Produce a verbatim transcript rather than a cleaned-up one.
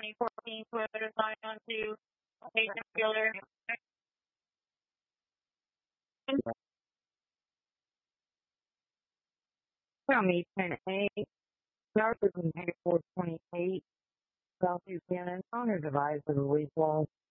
twenty fourteen Toyota Scion to Agent Fielder. County ten eight, Dark is in four twenty-eight, Southeast Cannon, owner device of the leaf wall.